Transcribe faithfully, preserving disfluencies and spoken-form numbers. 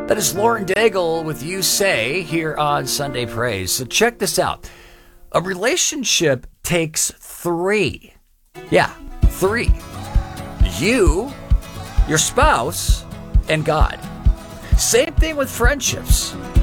That is Lauren Daigle with You Say here on Sunday Praise. So check this out. A relationship takes three. Yeah, three. You, your spouse, and God. Same thing with friendships.